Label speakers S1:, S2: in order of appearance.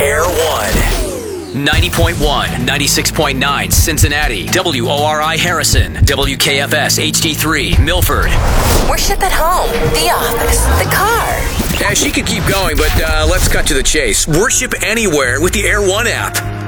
S1: Air One. 90.1, 96.9 Cincinnati, WORI Harrison, WKFS HD3 Milford.
S2: Worship at home, the office, the car.
S1: Yeah, she could keep going, but let's cut to the chase. Worship anywhere with the Air One app.